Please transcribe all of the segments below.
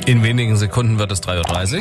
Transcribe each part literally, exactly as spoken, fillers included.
In wenigen Sekunden wird es drei Uhr dreißig.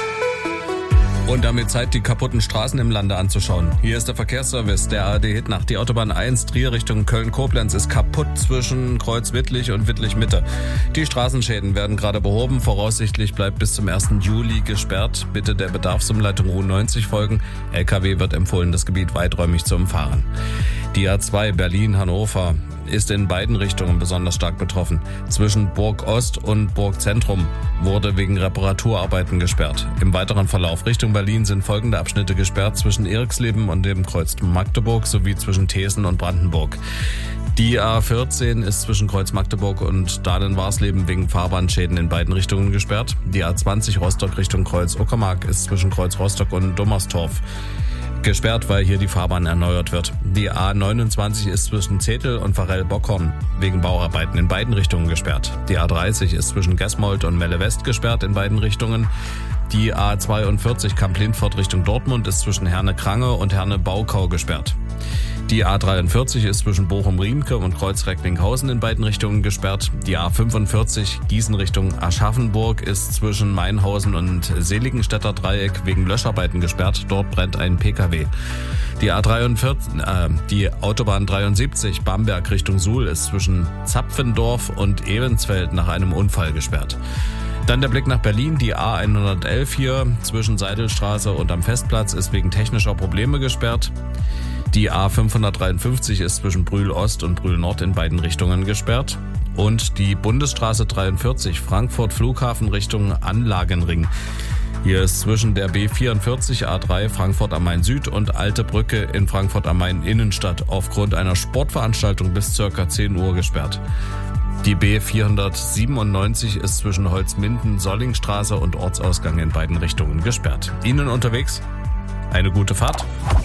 Und damit Zeit, die kaputten Straßen im Lande anzuschauen. Hier ist der Verkehrsservice der A R D Hitnacht. Die Autobahn eins Trier Richtung Köln-Koblenz ist kaputt zwischen Kreuz Wittlich und Wittlich-Mitte. Die Straßenschäden werden gerade behoben. Voraussichtlich bleibt bis zum ersten Juli gesperrt. Bitte der Bedarfsumleitung U neunzig folgen. L K W wird empfohlen, das Gebiet weiträumig zu umfahren. Die A zwei Berlin-Hannover ist in beiden Richtungen besonders stark betroffen. Zwischen Burg Ost und Burg Zentrum wurde wegen Reparaturarbeiten gesperrt. Im weiteren Verlauf Richtung Berlin sind folgende Abschnitte gesperrt: zwischen Eriksleben und dem Kreuz Magdeburg sowie zwischen Thesen und Brandenburg. Die A vierzehn ist zwischen Kreuz Magdeburg und Dahlen-Warsleben wegen Fahrbahnschäden in beiden Richtungen gesperrt. Die A zwanzig Rostock Richtung Kreuz Uckermark ist zwischen Kreuz Rostock und Dummerstorf gesperrt, weil hier die Fahrbahn erneuert wird. Die A neunundzwanzig ist zwischen Zetel und Varell-Bockhorn wegen Bauarbeiten in beiden Richtungen gesperrt. Die A dreißig ist zwischen Gesmold und Melle West gesperrt in beiden Richtungen. Die A zweiundvierzig Kamp-Lindfort Richtung Dortmund ist zwischen Herne-Krange und Herne-Baukau gesperrt. Die A dreiundvierzig ist zwischen Bochum-Riemke und Kreuz-Recklinghausen in beiden Richtungen gesperrt. Die A fünfundvierzig Gießen Richtung Aschaffenburg ist zwischen Mainhausen und Seligenstädter Dreieck wegen Löscharbeiten gesperrt. Dort brennt ein P K W. Die A dreiundvierzig, äh, die Autobahn dreiundsiebzig Bamberg Richtung Suhl ist zwischen Zapfendorf und Ebensfeld nach einem Unfall gesperrt. Dann der Blick nach Berlin. Die A hundertelf hier zwischen Seidelstraße und am Festplatz ist wegen technischer Probleme gesperrt. Die A fünfhundertdreiundfünfzig ist zwischen Brühl Ost und Brühl Nord in beiden Richtungen gesperrt. Und die Bundesstraße dreiundvierzig Frankfurt Flughafen Richtung Anlagenring. Hier ist zwischen der B vierundvierzig A drei Frankfurt am Main Süd und Alte Brücke in Frankfurt am Main Innenstadt aufgrund einer Sportveranstaltung bis ca. zehn Uhr gesperrt. Die B vierhundertsiebenundneunzig ist zwischen Holzminden, Sollingstraße und Ortsausgang in beiden Richtungen gesperrt. Ihnen unterwegs eine gute Fahrt.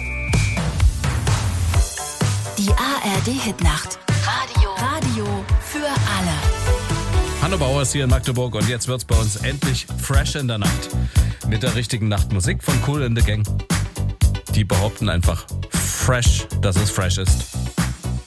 Die A R D Hitnacht. Radio. Radio für alle. Hanno Bauer ist hier in Magdeburg und jetzt wird's bei uns endlich fresh in der Nacht. Mit der richtigen Nachtmusik von Kool and the Gang. Die behaupten einfach fresh, dass es fresh ist.